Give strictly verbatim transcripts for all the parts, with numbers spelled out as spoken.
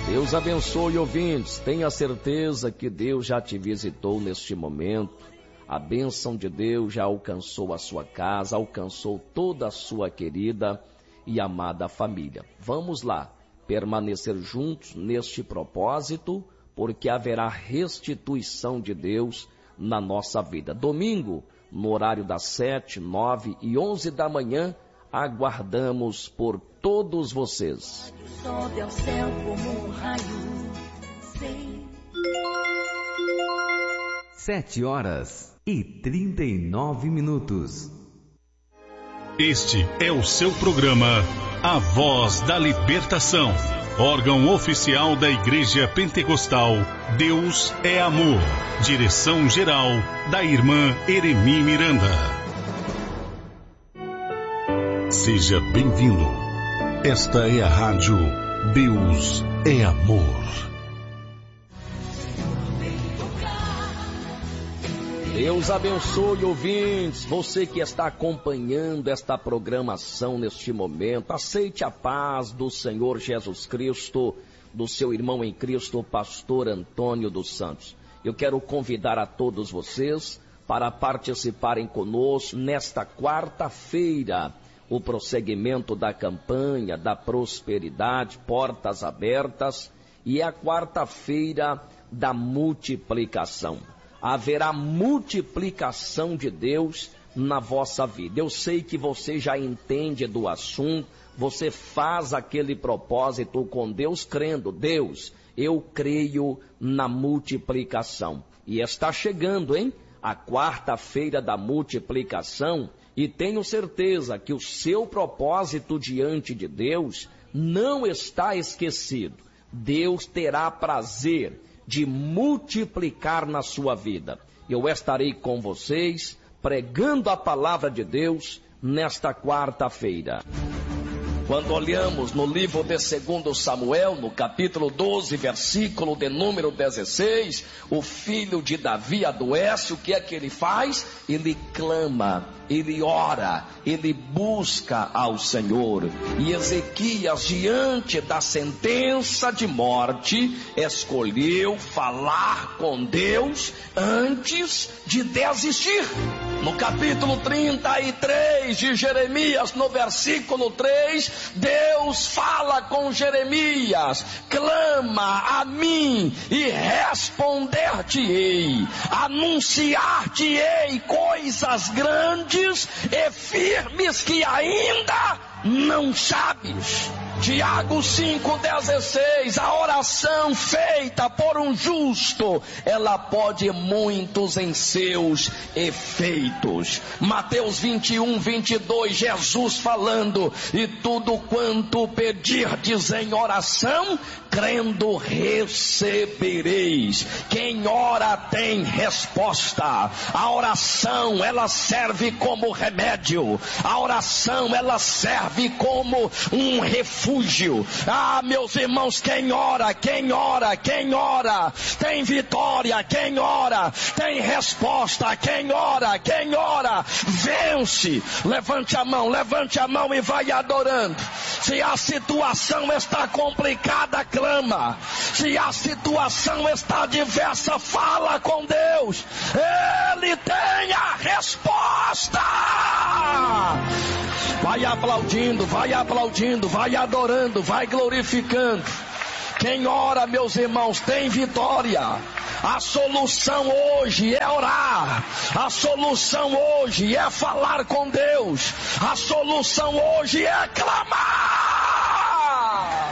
Deus abençoe, ouvintes. Tenha certeza que Deus já te visitou neste momento. A bênção de Deus já alcançou a sua casa, alcançou toda a sua querida e amada família. Vamos lá, permanecer juntos neste propósito, porque haverá restituição de Deus na nossa vida. Domingo, no horário das sete, nove e onze da manhã, aguardamos por todos vocês. Sobe ao céu como um raio, sei. Sete horas e trinta e nove minutos. Este é o seu programa A Voz da Libertação, órgão oficial da Igreja Pentecostal Deus é Amor. Direção-geral da irmã Eremi Miranda. Seja bem-vindo. Esta é a rádio Deus é Amor. Deus abençoe, ouvintes. Você que está acompanhando esta programação neste momento, aceite a paz do Senhor Jesus Cristo, do seu irmão em Cristo, pastor Antônio dos Santos. Eu quero convidar a todos vocês para participarem conosco nesta quarta-feira, o prosseguimento da campanha da prosperidade, portas abertas, e a quarta-feira da multiplicação. Haverá multiplicação de Deus na vossa vida. Eu sei que você já entende do assunto, você faz aquele propósito com Deus, crendo, Deus, eu creio na multiplicação. E está chegando, hein? A quarta-feira da multiplicação, e tenho certeza que o seu propósito diante de Deus não está esquecido. Deus terá prazer de multiplicar na sua vida. Eu estarei com vocês pregando a palavra de Deus nesta quarta-feira. Quando olhamos no livro de segundo Samuel, no capítulo doze, versículo de número dezesseis, o filho de Davi adoece, o que é que ele faz? Ele clama, ele ora, ele busca ao Senhor. E Ezequias, diante da sentença de morte, escolheu falar com Deus antes de desistir. No capítulo trinta e três de Jeremias, no versículo três, Deus fala com Jeremias: clama a mim e responder-te-ei, anunciar-te-ei coisas grandes e firmes que ainda não sabes. Tiago cinco, dezesseis, a oração feita por um justo, ela pode muitos em seus efeitos. Mateus vinte e um, vinte e dois, Jesus falando: e tudo quanto pedirdes em oração, crendo recebereis. Quem ora tem resposta. A oração, ela serve como remédio. A oração, ela serve como um refúgio. Ah, meus irmãos, quem ora, quem ora, quem ora, tem vitória. Quem ora, tem resposta. Quem ora, quem ora, vence. Levante a mão, levante a mão e vai adorando. Se a situação está complicada, clama. Se a situação está diversa, fala com Deus. Ele tem a resposta. Vai aplaudindo, vai aplaudindo, vai adorando, vai glorificando. Quem ora, meus irmãos, tem vitória. A solução hoje é orar. A solução hoje é falar com Deus. A solução hoje é clamar.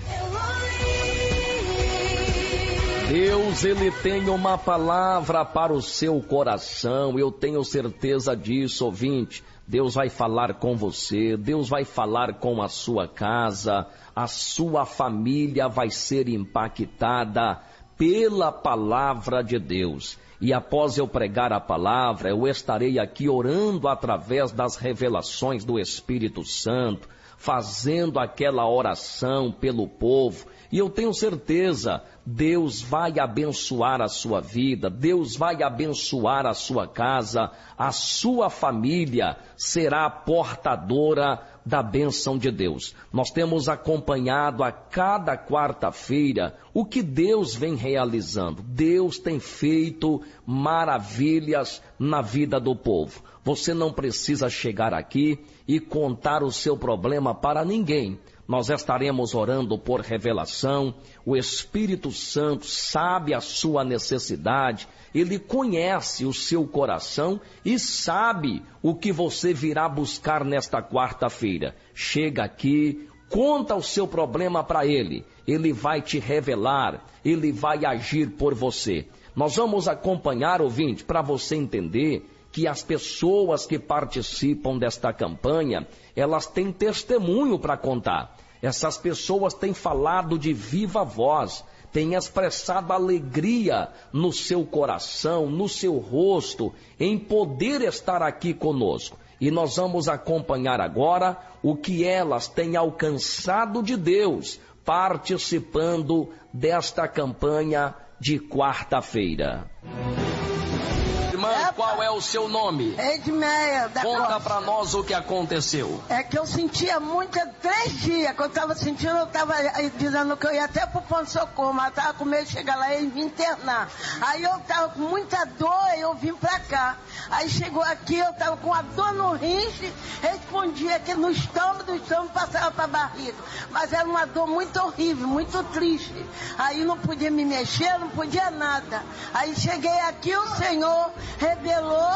Deus, Ele tem uma palavra para o seu coração. Eu tenho certeza disso, ouvinte. Deus vai falar com você, Deus vai falar com a sua casa, a sua família vai ser impactada pela palavra de Deus. E após eu pregar a palavra, eu estarei aqui orando através das revelações do Espírito Santo, fazendo aquela oração pelo povo. E eu tenho certeza, Deus vai abençoar a sua vida, Deus vai abençoar a sua casa, a sua família será portadora da bênção de Deus. Nós temos acompanhado a cada quarta-feira o que Deus vem realizando. Deus tem feito maravilhas na vida do povo. Você não precisa chegar aqui e contar o seu problema para ninguém. Nós estaremos orando por revelação. O Espírito Santo sabe a sua necessidade. Ele conhece o seu coração e sabe o que você virá buscar nesta quarta-feira. Chega aqui, conta o seu problema para ele. Ele vai te revelar, ele vai agir por você. Nós vamos acompanhar, ouvinte, para você entender que as pessoas que participam desta campanha, elas têm testemunho para contar. Essas pessoas têm falado de viva voz, têm expressado alegria no seu coração, no seu rosto, em poder estar aqui conosco. E nós vamos acompanhar agora o que elas têm alcançado de Deus, participando desta campanha de quarta-feira. Irmã, qual é o seu nome? Edmeia da Conta para nós o que aconteceu. É que eu sentia muito, três dias que eu estava sentindo, eu estava dizendo que eu ia até pro ponto-socorro, mas eu estava com medo de chegar lá e me internar. Aí eu estava com muita dor e eu vim para cá. Aí chegou aqui, eu estava com a dor no rins, respondia que no estômago, do estômago passava para a barriga. Mas era uma dor muito horrível, muito triste. Aí não podia me mexer, não podia nada. Aí cheguei aqui, o Senhor revelou,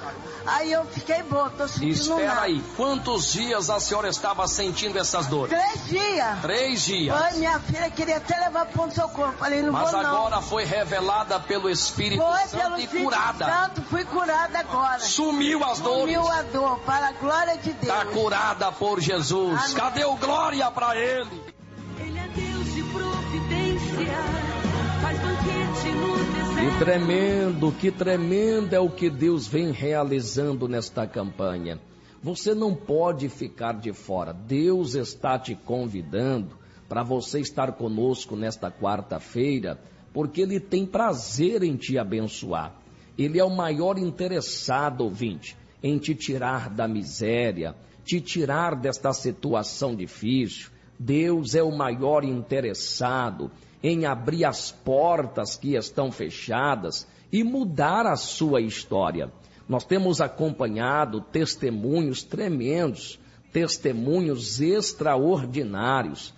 aí eu fiquei boa, tô sentindo Espera nada. aí, quantos dias a senhora estava sentindo essas dores? Três dias. Três dias. Foi, minha filha queria até levar para o socorro, falei, não Mas vou não. agora foi revelada pelo Espírito Foi Santo pelo e Espírito curada. Santo, fui curada agora. Sumiu as dores. Sumiu a dor, para a glória de Deus. Está curada por Jesus. Amém. Cadê o glória para ele? Ele é Deus de providência, faz banquete no deserto. Que tremendo, que tremendo é o que Deus vem realizando nesta campanha. Você não pode ficar de fora. Deus está te convidando para você estar conosco nesta quarta-feira, porque Ele tem prazer em te abençoar. Ele é o maior interessado, ouvinte, em te tirar da miséria, te tirar desta situação difícil. Deus é o maior interessado em abrir as portas que estão fechadas e mudar a sua história. Nós temos acompanhado testemunhos tremendos, testemunhos extraordinários,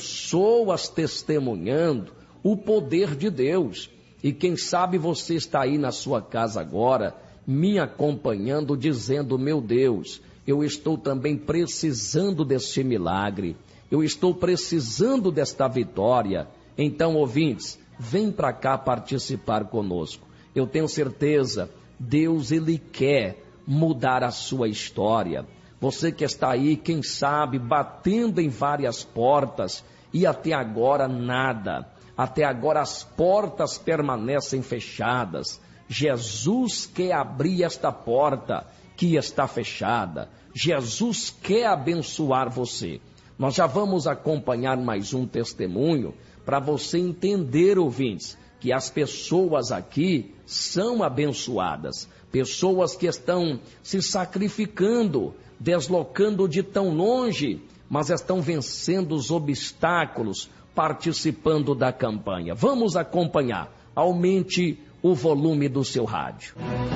pessoas testemunhando o poder de Deus. E quem sabe você está aí na sua casa agora, me acompanhando, dizendo, meu Deus, eu estou também precisando deste milagre, eu estou precisando desta vitória. Então, ouvintes, vem para cá participar conosco. Eu tenho certeza, Deus, Ele quer mudar a sua história. Você que está aí, quem sabe, batendo em várias portas e até agora nada. Até agora as portas permanecem fechadas. Jesus quer abrir esta porta que está fechada. Jesus quer abençoar você. Nós já vamos acompanhar mais um testemunho para você entender, ouvintes, que as pessoas aqui são abençoadas. Pessoas que estão se sacrificando, deslocando de tão longe, mas estão vencendo os obstáculos, participando da campanha. Vamos acompanhar. Aumente o volume do seu rádio.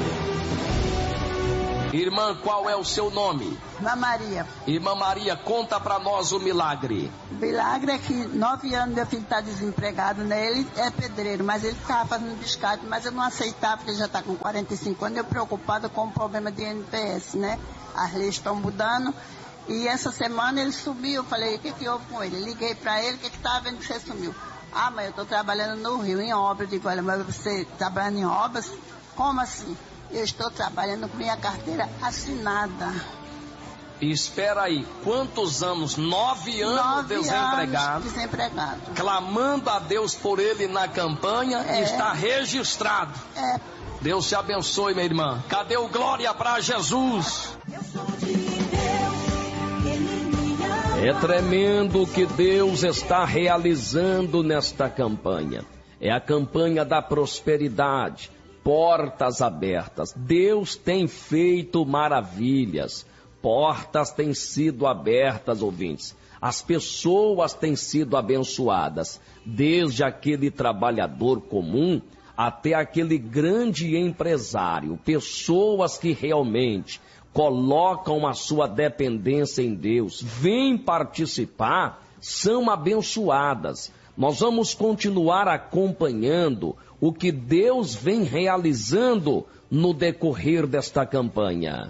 Irmã, qual é o seu nome? Irmã Maria. Irmã Maria, conta para nós o milagre. O milagre é que nove anos meu filho está desempregado, né? Ele é pedreiro, mas ele ficava fazendo descarte, mas eu não aceitava, porque ele já está com quarenta e cinco anos, eu preocupada com o problema de N P S, né? As leis estão mudando. E essa semana ele sumiu, eu falei, o que que houve com ele? Liguei para ele, o que que estava vendo que você sumiu? Ah, mas eu estou trabalhando no Rio, em obra. Eu digo, olha, mas você trabalhando em obras? Como assim? Eu estou trabalhando com minha carteira assinada. Espera aí, quantos anos? Nove anos Nove desempregado, anos desempregado. clamando a Deus por ele na campanha, É. está registrado. É. Deus te abençoe, minha irmã. Cadê o glória para Jesus? Eu sou de Deus, Ele me ama. É tremendo o que Deus está realizando nesta campanha. É a campanha da prosperidade, portas abertas. Deus tem feito maravilhas, portas têm sido abertas, ouvintes. As pessoas têm sido abençoadas, desde aquele trabalhador comum até aquele grande empresário. Pessoas que realmente colocam a sua dependência em Deus, vêm participar, são abençoadas. Nós vamos continuar acompanhando o que Deus vem realizando no decorrer desta campanha.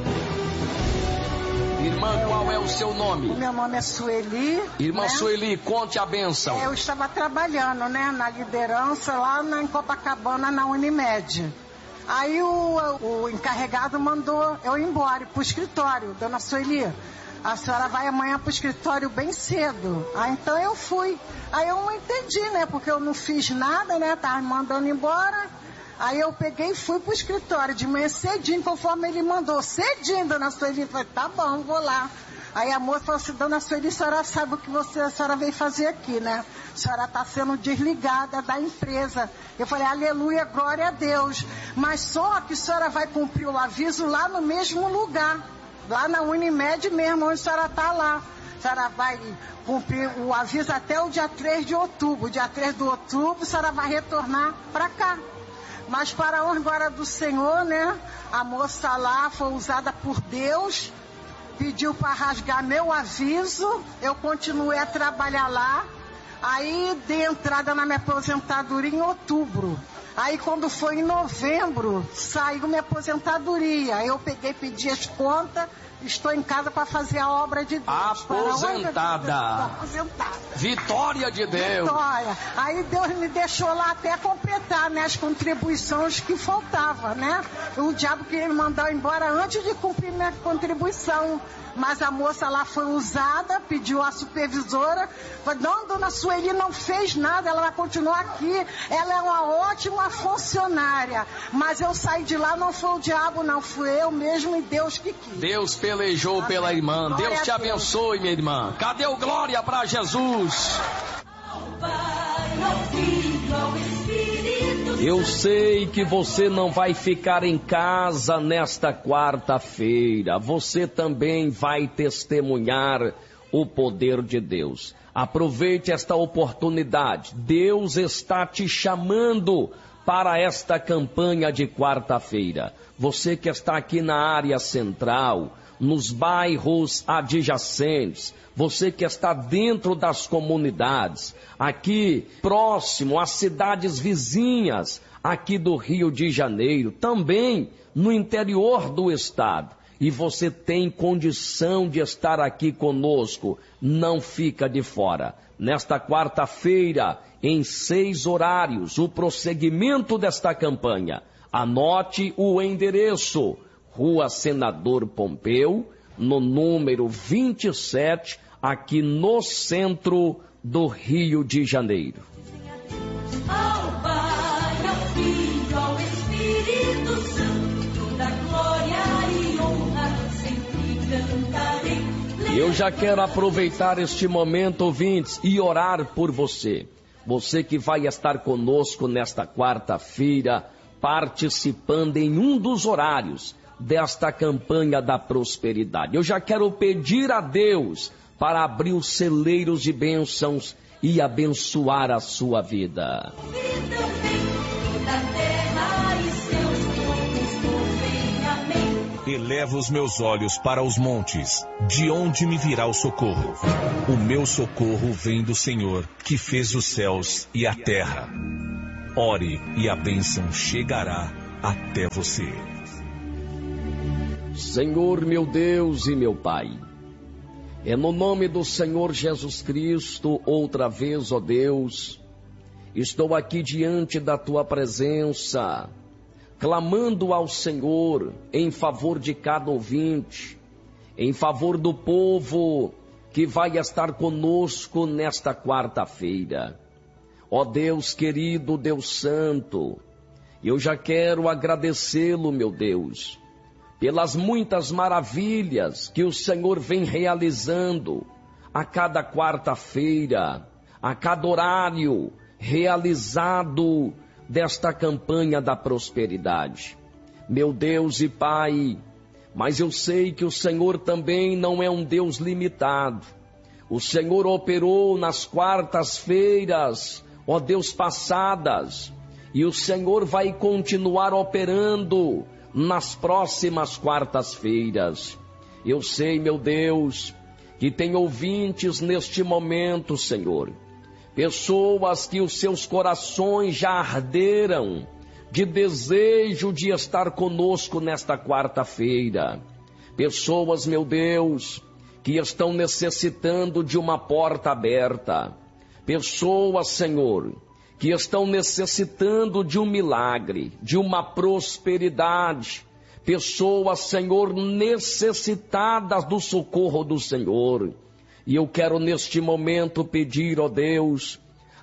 Irmã, qual é o seu nome? O meu nome é Sueli. Irmã, né? Sueli, conte a bênção. Eu estava trabalhando, né, na liderança lá na, em Copacabana, na Unimed. Aí o, o encarregado mandou eu ir embora para o escritório, dona Sueli. A senhora vai amanhã para o escritório bem cedo. Aí então eu fui. Aí eu não entendi, né? Porque eu não fiz nada, né? Tava me mandando embora. Aí eu peguei e fui pro escritório de manhã cedinho, conforme ele mandou. Cedinho, dona Sueli. Eu falei, tá bom, vou lá. Aí a moça falou assim, dona Sueli, a senhora sabe o que você, a senhora veio fazer aqui, né? A senhora está sendo desligada da empresa. Eu falei, aleluia, glória a Deus. Mas só que a senhora vai cumprir o aviso lá no mesmo lugar. Lá na Unimed mesmo, onde a senhora está lá. A senhora vai cumprir o aviso até o dia três de outubro. Dia três de outubro, a senhora vai retornar para cá. Mas para a honra agora do Senhor, né? A moça lá foi usada por Deus, pediu para rasgar meu aviso, eu continuei a trabalhar lá. Aí dei entrada na minha aposentadoria em outubro. Aí quando foi em novembro, saiu minha aposentadoria. Aí eu peguei, pedi as contas, estou em casa para fazer a obra de Deus. Aposentada. Aposentada. Vitória de Deus. Vitória. Aí Deus me deixou lá até completar, né, as contribuições que faltavam, né? O diabo queria me mandar embora antes de cumprir minha contribuição. Mas a moça lá foi usada, pediu a supervisora, falou, não, dona Sueli não fez nada, ela vai continuar aqui, ela é uma ótima funcionária, mas eu saí de lá, não foi o diabo não, fui eu mesmo e Deus que quis. Deus pelejou Amém. Pela irmã, glória Deus te abençoe, minha irmã. Cadê o glória para Jesus? Eu sei que você não vai ficar em casa nesta quarta-feira. Você também vai testemunhar o poder de Deus. Aproveite esta oportunidade. Deus está te chamando para esta campanha de quarta-feira. Você que está aqui na área central, nos bairros adjacentes, você que está dentro das comunidades, aqui próximo às cidades vizinhas, aqui do Rio de Janeiro, também no interior do estado, e você tem condição de estar aqui conosco, não fica de fora. Nesta quarta-feira, em seis horários, o prosseguimento desta campanha. Anote o endereço, Rua Senador Pompeu, no número vinte e sete, aqui no centro do Rio de Janeiro. Ao Pai, ao Filho, ao Espírito Santo, da glória e honra sempre cantarei. Eu já quero aproveitar este momento, ouvintes, e orar por você. Você que vai estar conosco nesta quarta-feira, participando em um dos horários desta campanha da prosperidade. Eu já quero pedir a Deus para abrir os celeiros de bênçãos e abençoar a sua vida. Elevo os meus olhos para os montes, de onde me virá o socorro? O meu socorro vem do Senhor, que fez os céus e a terra. Ore e a bênção chegará até você. Senhor, meu Deus e meu Pai, é no nome do Senhor Jesus Cristo, outra vez, ó Deus, estou aqui diante da Tua presença, clamando ao Senhor em favor de cada ouvinte, em favor do povo que vai estar conosco nesta quarta-feira. Ó Deus querido, Deus santo, eu já quero agradecê-lo, meu Deus, pelas muitas maravilhas que o Senhor vem realizando a cada quarta-feira, a cada horário realizado desta campanha da prosperidade. Meu Deus e Pai, Mas eu sei que o Senhor também não é um Deus limitado. O Senhor operou nas quartas-feiras, ó Deus, passadas, e o Senhor vai continuar operando nas próximas quartas-feiras. Eu sei, meu Deus, que tem ouvintes neste momento, Senhor, pessoas que os seus corações já arderam de desejo de estar conosco nesta quarta-feira. Pessoas, meu Deus, que estão necessitando de uma porta aberta. Pessoas, Senhor, que estão necessitando de um milagre, de uma prosperidade. Pessoas, Senhor, necessitadas do socorro do Senhor. E eu quero neste momento pedir, ó Deus,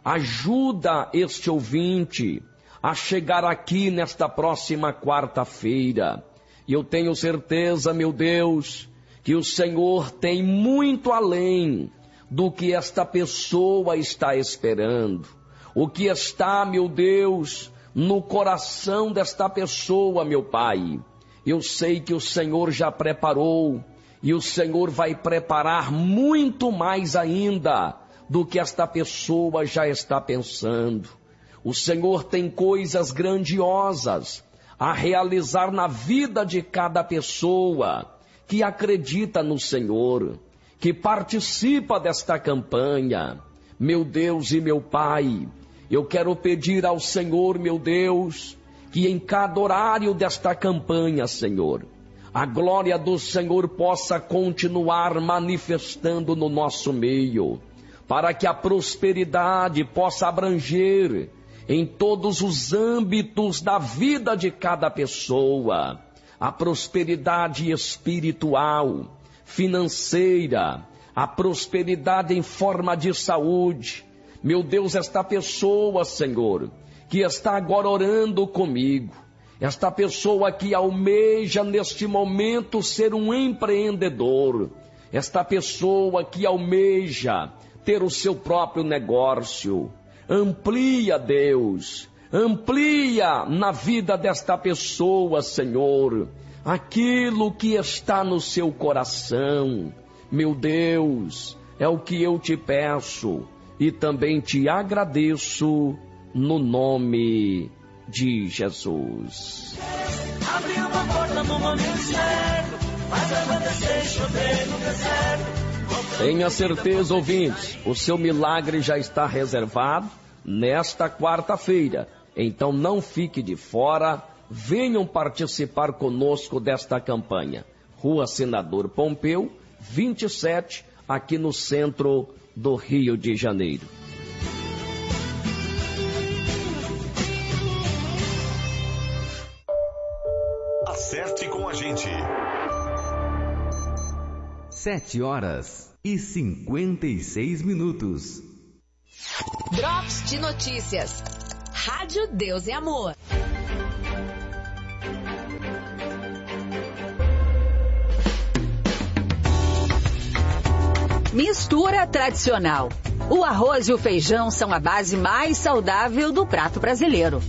ajuda este ouvinte a chegar aqui nesta próxima quarta-feira. E eu tenho certeza, meu Deus, que o Senhor tem muito além do que esta pessoa está esperando. O que está, meu Deus, no coração desta pessoa, meu Pai, eu sei que o Senhor já preparou, e o Senhor vai preparar muito mais ainda do que esta pessoa já está pensando. O Senhor tem coisas grandiosas a realizar na vida de cada pessoa que acredita no Senhor, que participa desta campanha. Meu Deus e meu Pai, eu quero pedir ao Senhor, meu Deus, que em cada horário desta campanha, Senhor, a glória do Senhor possa continuar manifestando no nosso meio, para que a prosperidade possa abranger em todos os âmbitos da vida de cada pessoa, a prosperidade espiritual, financeira, a prosperidade em forma de saúde. Meu Deus, esta pessoa, Senhor, que está agora orando comigo, esta pessoa que almeja neste momento ser um empreendedor, esta pessoa que almeja ter o seu próprio negócio, amplia, Deus, amplia na vida desta pessoa, Senhor, aquilo que está no seu coração. Meu Deus, é o que eu te peço e também te agradeço no nome de Jesus. Abre uma porta no momento certo, faz acontecer, chover no deserto. Tenha certeza, ouvintes, o seu milagre já está reservado nesta quarta-feira. Então não fique de fora, venham participar conosco desta campanha. Rua Senador Pompeu, vinte e sete, aqui no centro do Rio de Janeiro. Acerte com a gente. Sete horas e cinquenta e seis minutos. Drops de notícias. Rádio Deus e Amor. Mistura tradicional. O arroz e o feijão são a base mais saudável do prato brasileiro.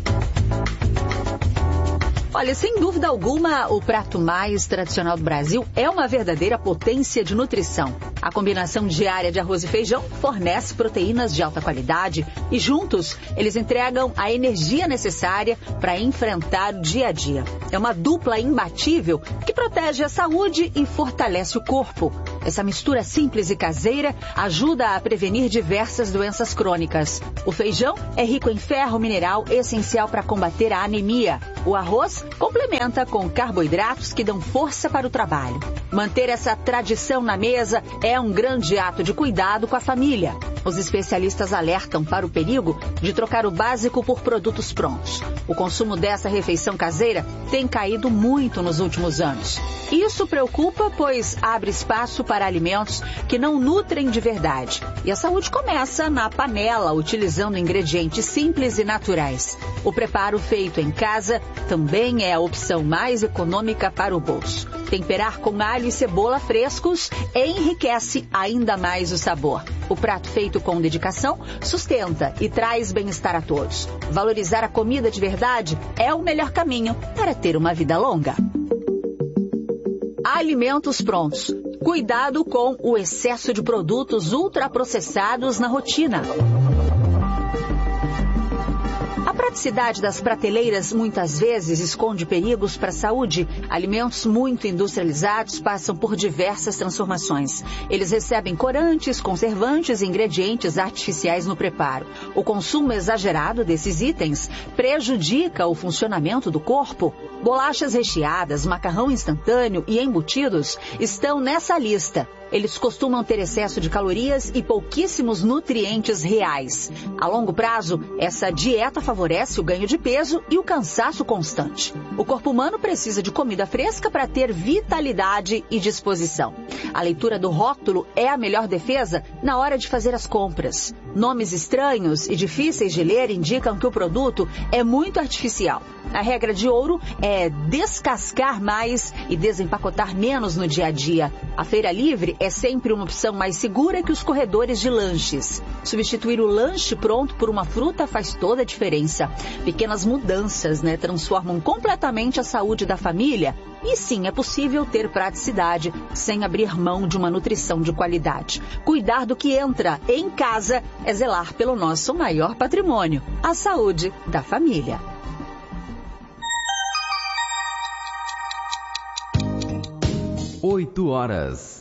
Olha, sem dúvida alguma, o prato mais tradicional do Brasil é uma verdadeira potência de nutrição. A combinação diária de arroz e feijão fornece proteínas de alta qualidade e juntos eles entregam a energia necessária para enfrentar o dia a dia. É uma dupla imbatível que protege a saúde e fortalece o corpo. Essa mistura simples e caseira ajuda a prevenir diversas doenças crônicas. O feijão é rico em ferro mineral, essencial para combater a anemia. O arroz complementa com carboidratos que dão força para o trabalho. Manter essa tradição na mesa é um grande ato de cuidado com a família. Os especialistas alertam para o perigo de trocar o básico por produtos prontos. O consumo dessa refeição caseira tem caído muito nos últimos anos. Isso preocupa, pois abre espaço para alimentos que não nutrem de verdade. E a saúde começa na panela, utilizando ingredientes simples e naturais. O preparo feito em casa também é a opção mais econômica para o bolso. Temperar com alho e cebola frescos enriquece ainda mais o sabor. O prato feito com dedicação sustenta e traz bem-estar a todos. Valorizar a comida de verdade é o melhor caminho para ter uma vida longa. Alimentos prontos. Cuidado com o excesso de produtos ultraprocessados na rotina. A praticidade das prateleiras muitas vezes esconde perigos para a saúde. Alimentos muito industrializados passam por diversas transformações. Eles recebem corantes, conservantes e ingredientes artificiais no preparo. O consumo exagerado desses itens prejudica o funcionamento do corpo. Bolachas recheadas, macarrão instantâneo e embutidos estão nessa lista. Eles costumam ter excesso de calorias e pouquíssimos nutrientes reais. A longo prazo, essa dieta favorece o ganho de peso e o cansaço constante. O corpo humano precisa de comida fresca para ter vitalidade e disposição. A leitura do rótulo é a melhor defesa na hora de fazer as compras. Nomes estranhos e difíceis de ler indicam que o produto é muito artificial. A regra de ouro é descascar mais e desempacotar menos no dia a dia. A feira livre é sempre uma opção mais segura que os corredores de lanches. Substituir o lanche pronto por uma fruta faz toda a diferença. Pequenas mudanças, né, transformam completamente a saúde da família. E sim, é possível ter praticidade sem abrir mão de uma nutrição de qualidade. Cuidar do que entra em casa é zelar pelo nosso maior patrimônio, a saúde da família. Oito horas